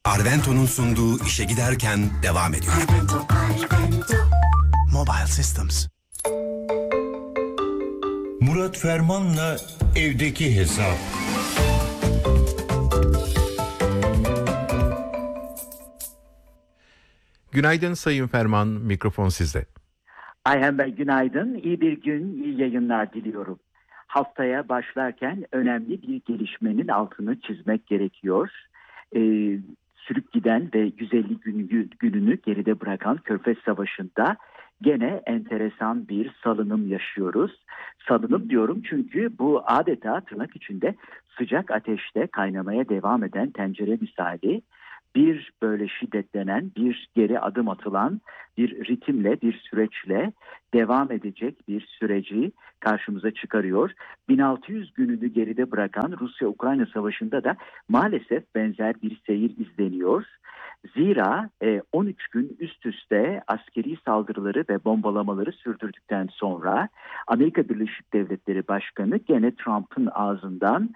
Arvento'nun sunduğu İşe Giderken devam ediyor. Mobile Systems. Murat Ferman'la evdeki hesap. Günaydın Sayın Ferman, mikrofon sizde. Ayhan Bey günaydın, iyi bir gün, iyi yayınlar diliyorum. Haftaya başlarken önemli bir gelişmenin altını çizmek gerekiyor. Sürüp giden ve 150 gününü geride bırakan Körfez Savaşı'nda gene enteresan bir salınım yaşıyoruz. Salınım diyorum çünkü bu adeta tırnak içinde sıcak ateşte kaynamaya devam eden tencere misali. Bir böyle şiddetlenen, bir geri adım atılan bir ritimle, bir süreçle devam edecek bir süreci karşımıza çıkarıyor. 1600 gününü geride bırakan Rusya-Ukrayna Savaşı'nda da maalesef benzer bir seyir izleniyor. Zira 13 gün üst üste askeri saldırıları ve bombalamaları sürdürdükten sonra Amerika Birleşik Devletleri Başkanı gene Trump'ın ağzından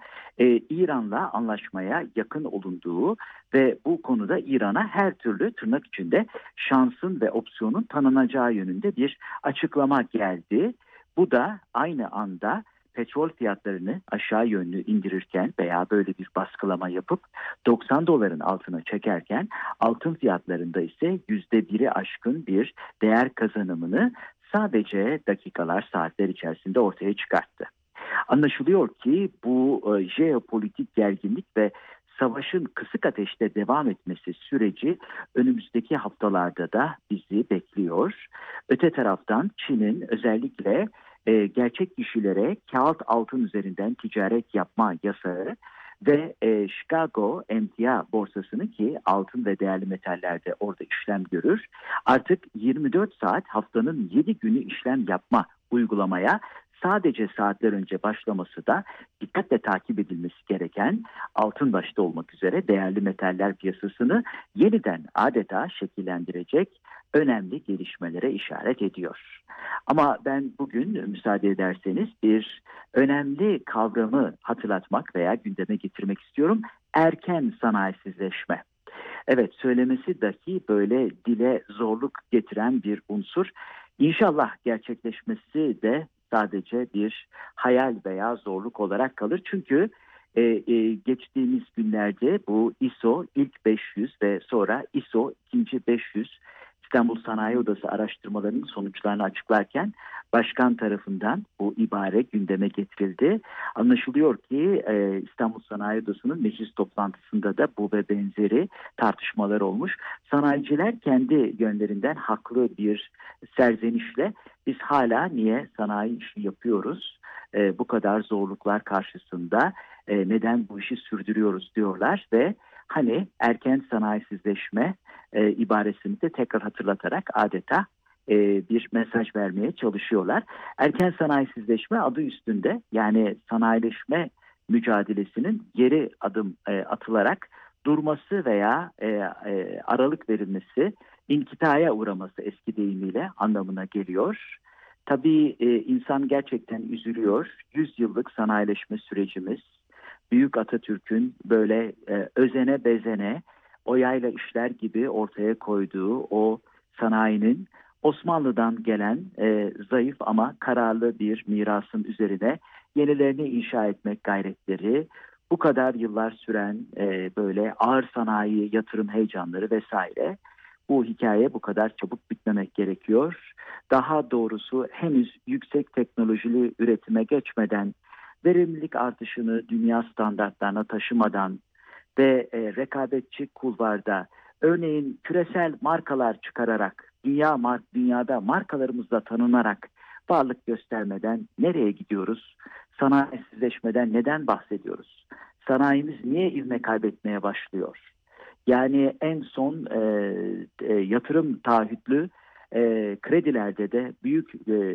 İran'la anlaşmaya yakın olunduğu ve bu konuda İran'a her türlü tırnak içinde şansın ve opsiyonun tanınacağı yönünde bir açıklama geldi. Bu da aynı anda petrol fiyatlarını aşağı yönlü indirirken veya böyle bir baskılama yapıp 90 doların altına çekerken altın fiyatlarında ise %1'i aşkın bir değer kazanımını sadece dakikalar, saatler içerisinde ortaya çıkarttı. Anlaşılıyor ki bu jeopolitik gerginlik ve savaşın kısık ateşte devam etmesi süreci önümüzdeki haftalarda da bizi bekliyor. Öte taraftan Çin'in özellikle gerçek kişilere kağıt altın üzerinden ticaret yapma yasağı ve Chicago emtia borsasının ki altın ve değerli metallerde orada işlem görür. Artık 24 saat haftanın 7 günü işlem yapma uygulamaya sadece saatler önce başlaması da dikkatle takip edilmesi gereken altın başta olmak üzere değerli metaller piyasasını yeniden adeta şekillendirecek önemli gelişmelere işaret ediyor. Ama ben bugün müsaade ederseniz bir önemli kavramı hatırlatmak veya gündeme getirmek istiyorum. Erken sanayisizleşme. Evet, söylemesi dahi böyle dile zorluk getiren bir unsur. İnşallah gerçekleşmesi de sadece bir hayal veya zorluk olarak kalır. Çünkü geçtiğimiz günlerde bu ISO ilk 500 ve sonra ISO ikinci 500 İstanbul Sanayi Odası araştırmalarının sonuçlarını açıklarken başkan tarafından bu ibare gündeme getirildi. Anlaşılıyor ki İstanbul Sanayi Odası'nın meclis toplantısında da bu ve benzeri tartışmalar olmuş. Sanayiciler kendi yönlerinden haklı bir serzenişle biz hala niye sanayi işi yapıyoruz? Bu kadar zorluklar karşısında neden bu işi sürdürüyoruz diyorlar ve hani erken sanayisizleşme ibaresini de tekrar hatırlatarak adeta bir mesaj vermeye çalışıyorlar. Erken sanayisizleşme adı üstünde, yani sanayileşme mücadelesinin geri adım atılarak durması veya aralık verilmesi, inkitaya uğraması eski deyimiyle anlamına geliyor. Tabii insan gerçekten üzülüyor. 100 yıllık sanayileşme sürecimiz, Büyük Atatürk'ün böyle özene bezene oyayla işler gibi ortaya koyduğu o sanayinin Osmanlı'dan gelen zayıf ama kararlı bir mirasın üzerine yenilerini inşa etmek gayretleri, bu kadar yıllar süren böyle ağır sanayi yatırım heyecanları vesaire, bu hikaye bu kadar çabuk bitmemek gerekiyor. Daha doğrusu henüz yüksek teknolojili üretime geçmeden, verimlilik artışını dünya standartlarına taşımadan ve rekabetçi kulvarda örneğin küresel markalar çıkararak dünyada markalarımızla tanınarak varlık göstermeden nereye gidiyoruz? Sanayisizleşmeden neden bahsediyoruz? Sanayimiz niye ivme kaybetmeye başlıyor? Yani en son yatırım taahhütlü kredilerde de büyük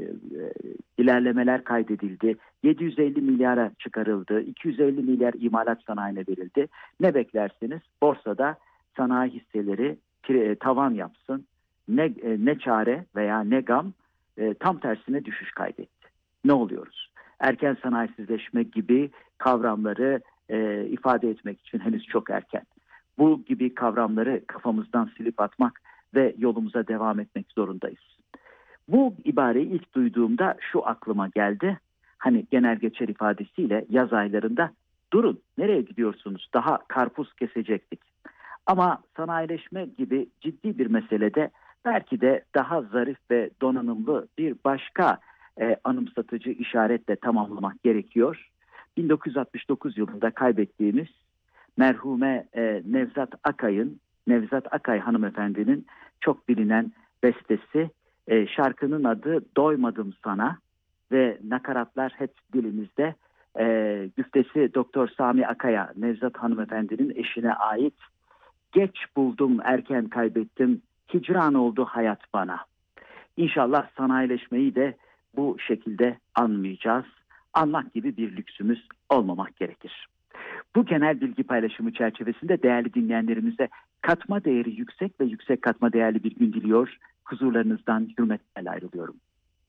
ilerlemeler kaydedildi. 750 milyara çıkarıldı. 250 milyar imalat sanayine verildi. Ne beklersiniz? Borsada sanayi hisseleri tavan yapsın. Ne çare veya ne gam, tam tersine düşüş kaydetti. Ne oluyoruz? Erken sanayisizleşme gibi kavramları ifade etmek için henüz çok erken. Bu gibi kavramları kafamızdan silip atmak ve yolumuza devam etmek zorundayız. Bu ibareyi ilk duyduğumda şu aklıma geldi. Hani genel geçer ifadesiyle yaz aylarında durun nereye gidiyorsunuz, daha karpuz kesecektik. Ama sanayileşme gibi ciddi bir meselede belki de daha zarif ve donanımlı bir başka anımsatıcı işaretle tamamlamak gerekiyor. 1969 yılında kaybettiğimiz merhume Nevzat Akay hanımefendinin çok bilinen bestesi. Şarkının adı Doymadım Sana ve nakaratlar hep dilimizde. Güftesi Doktor Sami Akay'a, Nevzat hanımefendinin eşine ait. Geç buldum, erken kaybettim, hicran oldu hayat bana. İnşallah sanayileşmeyi de bu şekilde anmayacağız. Anmak gibi bir lüksümüz olmamak gerekir. Bu genel bilgi paylaşımı çerçevesinde değerli dinleyenlerimize katma değeri yüksek ve yüksek katma değerli bir gün diliyor. Huzurlarınızdan hürmetle ayrılıyorum.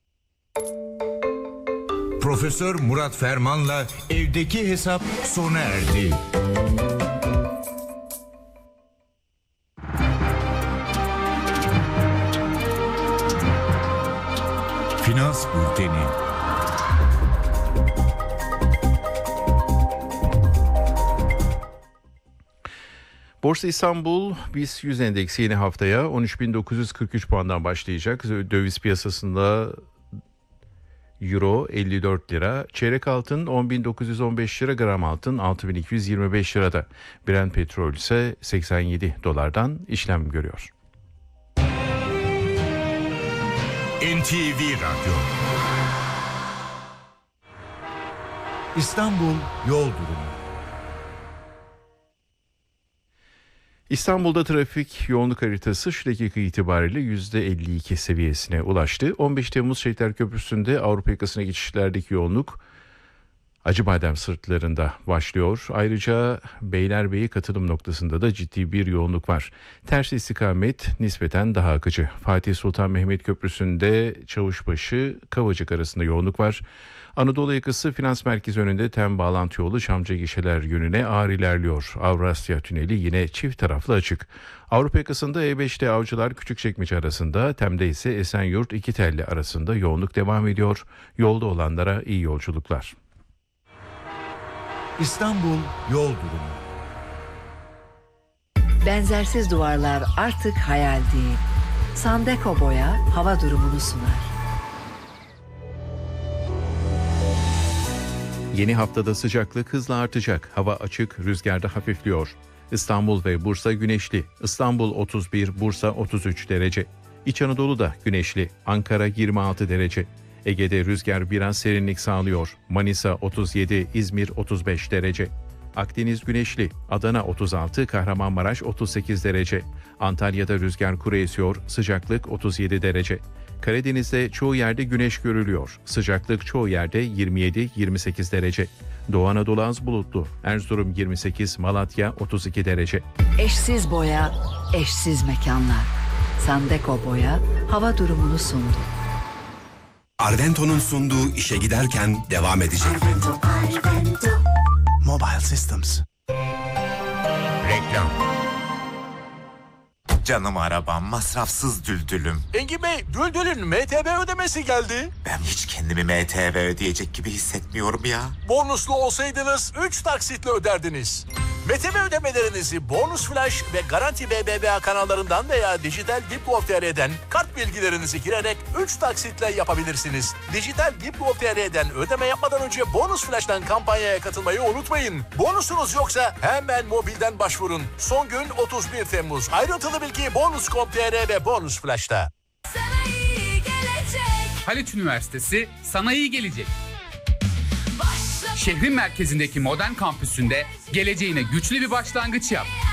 Profesör Murat Ferman'la evdeki hesap sona erdi. Finans Bülteni. Borsa İstanbul BIST 100 endeksi yeni haftaya 13.943 puandan başlayacak. Döviz piyasasında Euro 54 lira, çeyrek altın 10.915 lira, gram altın 6.225 lirada. Brent petrol ise 87 dolardan işlem görüyor. NTV Radyo. İstanbul yol durumu. İstanbul'da trafik yoğunluk haritası şu dakika itibariyle %52 seviyesine ulaştı. 15 Temmuz Şehitler Köprüsü'nde Avrupa yakasına geçişlerdeki yoğunluk Acıbadem sırtlarında başlıyor. Ayrıca Beylerbeyi katılım noktasında da ciddi bir yoğunluk var. Ters istikamet nispeten daha akıcı. Fatih Sultan Mehmet Köprüsü'nde Çavuşbaşı Kavacık arasında yoğunluk var. Anadolu yakası finans merkezi önünde TEM bağlantı yolu Çamca Gişeler yönüne ağır ilerliyor. Avrasya Tüneli yine çift taraflı açık. Avrupa yakasında E5'te Avcılar Küçükçekmece arasında, TEM'de ise Esenyurt İkitelli arasında yoğunluk devam ediyor. Yolda olanlara iyi yolculuklar. İstanbul yol durumu. Benzersiz duvarlar artık hayal değil. Sandeko Boya hava durumunu sunar. Yeni haftada sıcaklık hızla artacak. Hava açık, rüzgarda hafifliyor. İstanbul ve Bursa güneşli. İstanbul 31, Bursa 33 derece. İç Anadolu'da güneşli. Ankara 26 derece. Ege'de rüzgar biraz serinlik sağlıyor. Manisa 37, İzmir 35 derece. Akdeniz güneşli. Adana 36, Kahramanmaraş 38 derece. Antalya'da rüzgar kuru esiyor. Sıcaklık 37 derece. Karadeniz'de çoğu yerde güneş görülüyor. Sıcaklık çoğu yerde 27-28 derece. Doğu Anadolu az bulutlu. Erzurum 28, Malatya 32 derece. Eşsiz boya, eşsiz mekanlar. Sandeko Boya hava durumunu sundu. Arvento'nun sunduğu işe giderken devam edecek. Mobile Systems. Reklam. Canım arabam, masrafsız düldülüm. Engin Bey, Düldül'ün MTV ödemesi geldi. Ben hiç kendimi MTV ödeyecek gibi hissetmiyorum ya. Bonuslu olsaydınız 3 taksitle öderdiniz. MTV ödemelerinizi Bonus Flash ve Garanti BBVA kanallarından veya Dijital Diplo.tr'den kart bilgilerinizi girerek 3 taksitle yapabilirsiniz. Dijital Diplo.tr'den ödeme yapmadan önce Bonus Flash'tan kampanyaya katılmayı unutmayın. Bonusunuz yoksa hemen mobilden başvurun. Son gün 31 Temmuz. Ayrıntılı bilgi Bonus.com.tr ve Bonus Flash'ta. Haliç Üniversitesi sana iyi gelecek. Şehrin merkezindeki modern kampüsünde geleceğine güçlü bir başlangıç yap.